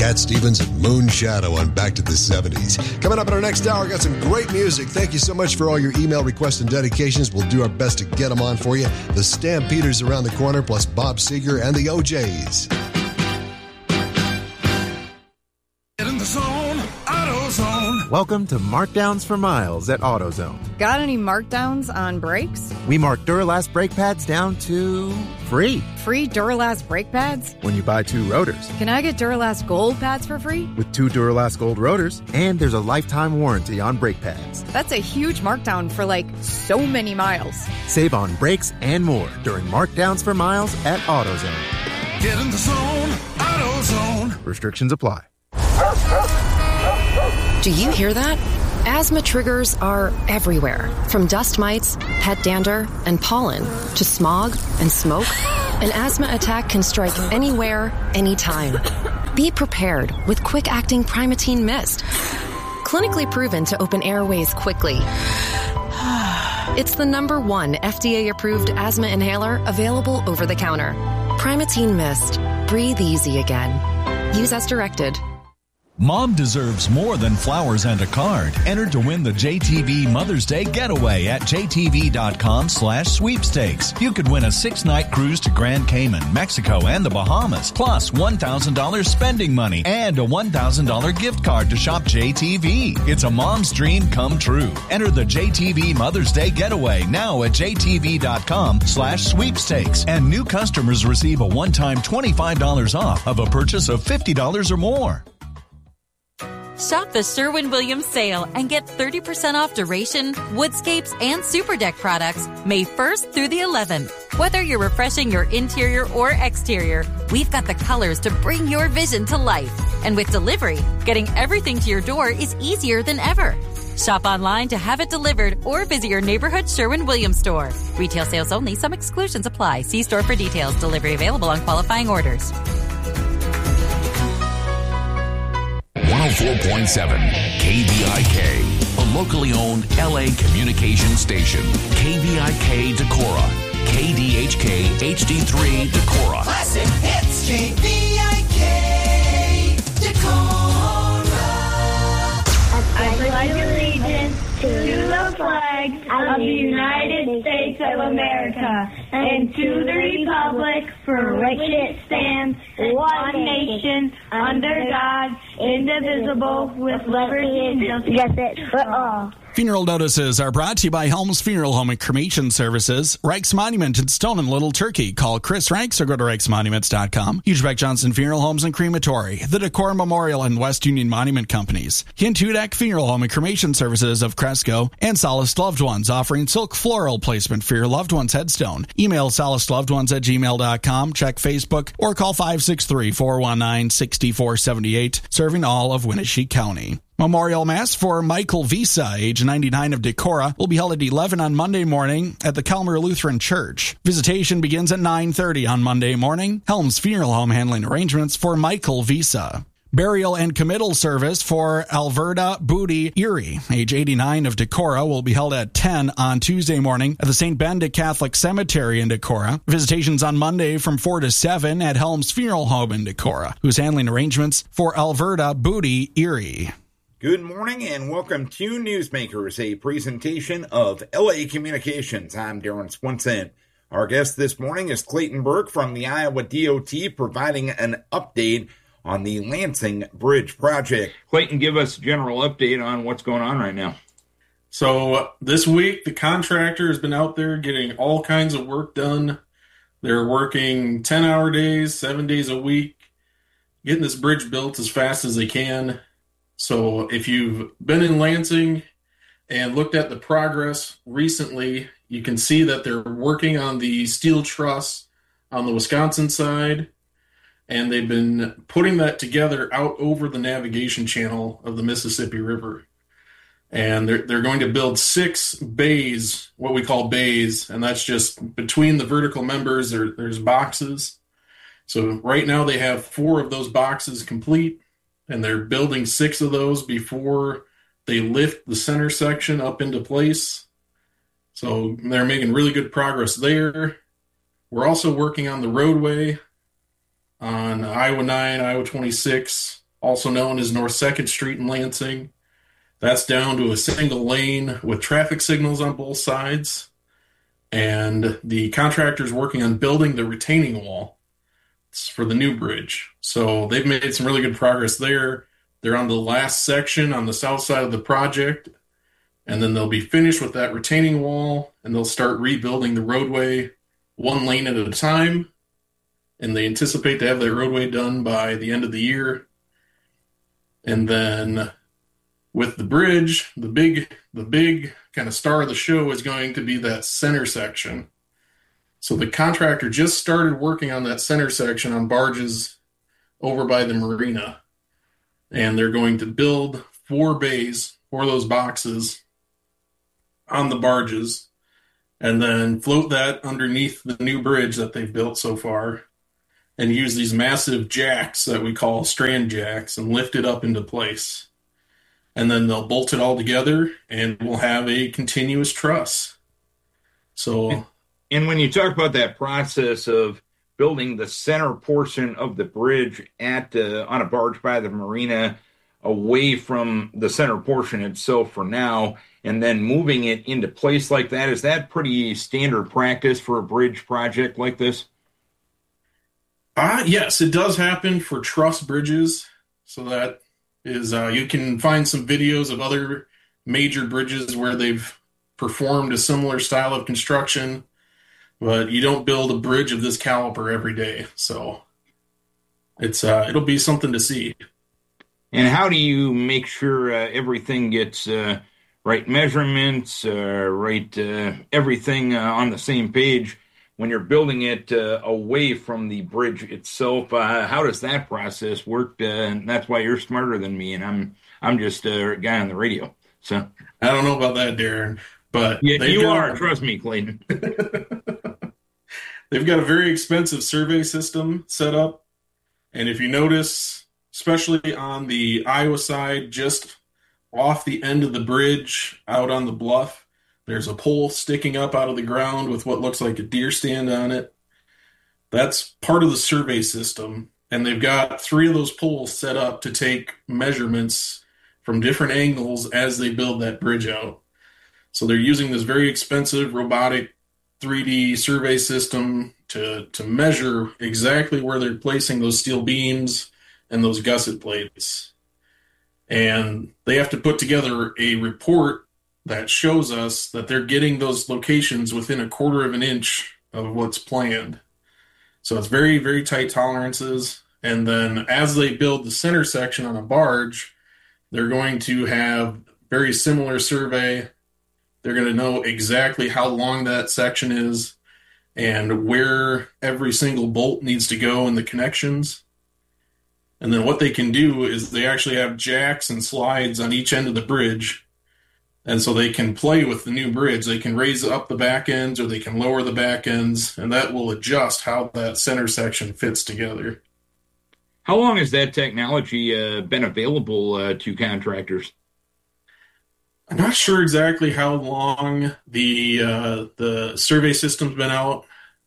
Cat Stevens and Moon Shadow on Back to the 70s. Coming up in our next hour, got some great music. Thank you so much for all your email requests and dedications. We'll do our best to get them on for you. The Stampeders around the corner, plus Bob Seger and the OJs. Get in the zone, AutoZone. Welcome to Markdowns for Miles at AutoZone. Got any markdowns on brakes? We mark Duralast brake pads down to free. Free Duralast brake pads? When you buy 2 rotors. Can I get Duralast Gold pads for free? With 2 Duralast Gold rotors, and there's a lifetime warranty on brake pads. That's a huge markdown for so many miles. Save on brakes and more during Markdowns for Miles at AutoZone. Get in the zone, AutoZone. Restrictions apply. Do you hear that? Asthma triggers are everywhere, from dust mites, pet dander, and pollen, to smog and smoke. An asthma attack can strike anywhere, anytime. Be prepared with quick-acting Primatene Mist. Clinically proven to open airways quickly. It's the #1 FDA-approved asthma inhaler available over the counter. Primatene Mist. Breathe easy again. Use as directed. Mom deserves more than flowers and a card. Enter to win the JTV Mother's Day Getaway at jtv.com/sweepstakes. You could win a 6-night cruise to Grand Cayman, Mexico, and the Bahamas, plus $1,000 spending money and a $1,000 gift card to shop JTV. It's a mom's dream come true. Enter the JTV Mother's Day Getaway now at jtv.com/sweepstakes. And new customers receive a one-time $25 off of a purchase of $50 or more. Shop the Sherwin-Williams sale and get 30% off Duration, Woodscapes, and Super Deck products May 1st through the 11th. Whether you're refreshing your interior or exterior, we've got the colors to bring your vision to life. And with delivery, getting everything to your door is easier than ever. Shop online to have it delivered or visit your neighborhood Sherwin-Williams store. Retail sales only. Some exclusions apply. See store for details. Delivery available on qualifying orders. 104.7 KVIK, a locally owned LA communication station. KVIK Decorah, KDHK HD3 Decorah. Classic hits, KVIK Decorah. I pledge allegiance to the flag of the United States of America and to the republic for which it stands, one nation, under God, indivisible, with liberty and justice for all. Funeral notices are brought to you by Helms Funeral Home and Cremation Services, Reichs Monument in Stone and Little Turkey. Call Chris Reichs or go to reichsmonuments.com. Hugebeck Johnson Funeral Homes and Crematory, the Decor Memorial and West Union Monument Companies, Hint Hudak Funeral Home and Cremation Services of Cresco, and Solaced Loved Ones, offering silk floral placement for your loved one's headstone. Email solacedlovedones@gmail.com, check Facebook, or call 563-419-6478, serving all of Winnebago County. Memorial Mass for Michael Visa, age 99 of Decorah, will be held at 11 on Monday morning at the Calmer Lutheran Church. Visitation begins at 9:30 on Monday morning. Helms Funeral Home handling arrangements for Michael Visa. Burial and committal service for Alverta Booty Erie, age 89 of Decorah, will be held at 10 on Tuesday morning at the St. Benedict Catholic Cemetery in Decorah. Visitations on Monday from 4 to 7 at Helms Funeral Home in Decorah, who's handling arrangements for Alverta Booty Erie. Good morning and welcome to Newsmakers, a presentation of LA Communications. I'm Darren Swenson. Our guest this morning is Clayton Burke from the Iowa DOT, providing an update on the Lansing Bridge project. Clayton, give us a general update on what's going on right now. So this week, the contractor has been out there getting all kinds of work done. They're working 10-hour days, 7 days a week, getting this bridge built as fast as they can. So if you've been in Lansing and looked at the progress recently, you can see that they're working on the steel truss on the Wisconsin side, and they've been putting that together out over the navigation channel of the Mississippi River. And they're going to build 6 bays, what we call bays, and that's just between the vertical members, there's boxes. So right now they have 4 of those boxes complete, and they're building 6 of those before they lift the center section up into place. So they're making really good progress there. We're also working on the roadway on Iowa 9, Iowa 26, also known as North 2nd Street in Lansing. That's down to a single lane with traffic signals on both sides. And the contractor's working on building the retaining wall for the new bridge. So they've made some really good progress there. They're on the last section on the south side of the project, and then they'll be finished with that retaining wall, and they'll start rebuilding the roadway one lane at a time, and they anticipate to have that roadway done by the end of the year. And then with the bridge, the big kind of star of the show is going to be that center section. So the contractor just started working on that center section on barges over by the marina. And they're going to build 4 bays for those boxes on the barges and then float that underneath the new bridge that they've built so far and use these massive jacks that we call strand jacks and lift it up into place. And then they'll bolt it all together and we'll have a continuous truss. So, and when you talk about that process of building the center portion of the bridge at on a barge by the marina away from the center portion itself for now, and then moving it into place like that, is that pretty standard practice for a bridge project like this? Yes, it does happen for truss bridges. So that is, you can find some videos of other major bridges where they've performed a similar style of construction. But you don't build a bridge of this caliber every day, so it'll be something to see. And how do you make sure everything gets right measurements, right everything on the same page when you're building it away from the bridge itself? How does that process work? And that's why you're smarter than me, and I'm just a guy on the radio. So I don't know about that, Darren, but yeah, you are. Trust me, Clayton. They've got a very expensive survey system set up. And if you notice, especially on the Iowa side, just off the end of the bridge out on the bluff, there's a pole sticking up out of the ground with what looks like a deer stand on it. That's part of the survey system. And they've got 3 of those poles set up to take measurements from different angles as they build that bridge out. So they're using this very expensive robotic 3D survey system to measure exactly where they're placing those steel beams and those gusset plates. And they have to put together a report that shows us that they're getting those locations within a quarter of an inch of what's planned. So it's very, very tight tolerances. And then as they build the center section on a barge, they're going to have very similar survey. They're going to know exactly how long that section is and where every single bolt needs to go in the connections. And then what they can do is they actually have jacks and slides on each end of the bridge. And so they can play with the new bridge. They can raise up the back ends or they can lower the back ends, and that will adjust how that center section fits together. How long has that technology been available to contractors? I'm not sure exactly how long the survey system's been out,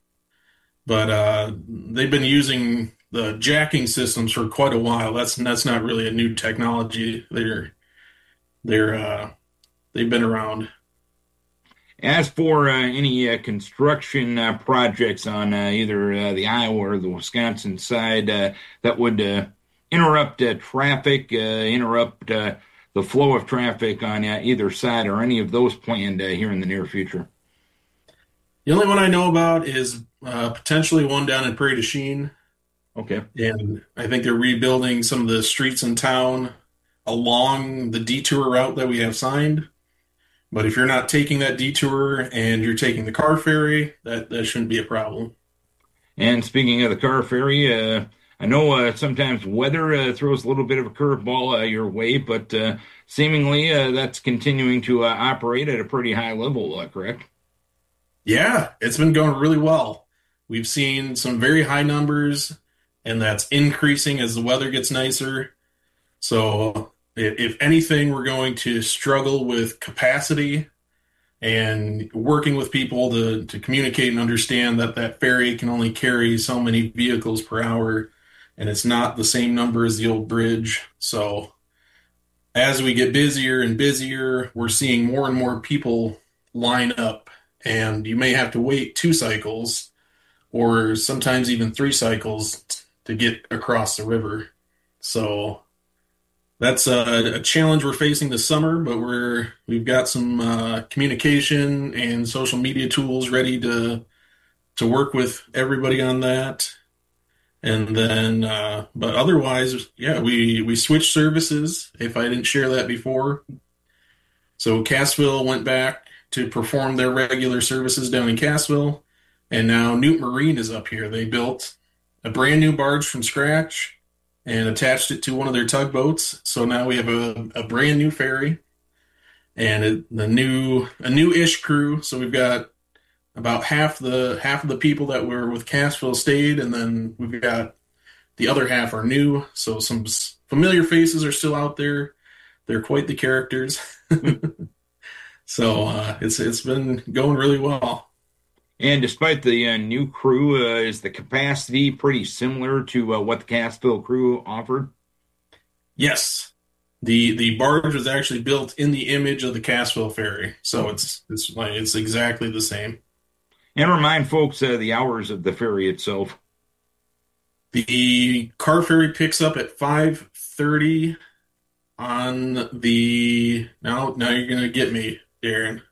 but they've been using the jacking systems for quite a while. That's not really a new technology. They've been around. As for any construction projects on either the Iowa or the Wisconsin side that would interrupt traffic, interrupt the flow of traffic on either side, or any of those planned here in the near future? The only one I know about is potentially one down in Prairie du Chien. Okay. And I think they're rebuilding some of the streets in town along the detour route that we have signed. But if you're not taking that detour and you're taking the car ferry, that shouldn't be a problem. And speaking of the car ferry, I know sometimes weather throws a little bit of a curveball your way, but seemingly that's continuing to operate at a pretty high level, correct? Yeah, it's been going really well. We've seen some very high numbers, and that's increasing as the weather gets nicer. So if anything, we're going to struggle with capacity and working with people to communicate and understand that ferry can only carry so many vehicles per hour and it's not the same number as the old bridge. So as we get busier and busier, we're seeing more and more people line up, and you may have to wait 2 cycles or sometimes even 3 cycles to get across the river. So that's a challenge we're facing this summer, but we've got some communication and social media tools ready to work with everybody on that. And then, but otherwise, yeah, we switched services, if I didn't share that before. So Cassville went back to perform their regular services down in Cassville, and now Newt Marine is up here. They built a brand new barge from scratch and attached it to one of their tugboats. So now we have a brand new ferry and a new-ish crew. So we've got about half the people that were with Cassville stayed, and then we've got the other half are new. So some familiar faces are still out there. They're quite the characters. So it's been going really well. And despite the new crew, is the capacity pretty similar to what the Cassville crew offered? Yes. The barge was actually built in the image of the Cassville ferry, so it's exactly the same. And remind folks the hours of the ferry itself. The car ferry picks up at 5:30 on the... Now you're going to get me, Darren.